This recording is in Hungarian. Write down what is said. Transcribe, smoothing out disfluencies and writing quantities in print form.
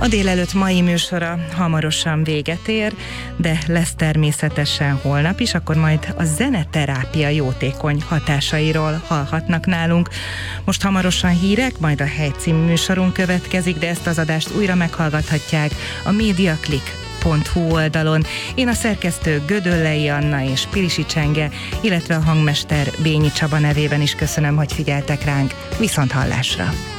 A délelőtt mai műsora hamarosan véget ér, de lesz természetesen holnap is, akkor majd a zeneterápia jótékony hatásairól hallhatnak nálunk. Most hamarosan hírek, majd a Hely című műsorunk következik, de ezt az adást újra meghallgathatják a mediaclick.hu oldalon. Én a szerkesztő Gödöllei Anna és Pilisi Csenge, illetve a hangmester Bényi Csaba nevében is köszönöm, hogy figyeltek ránk. Viszonthallásra!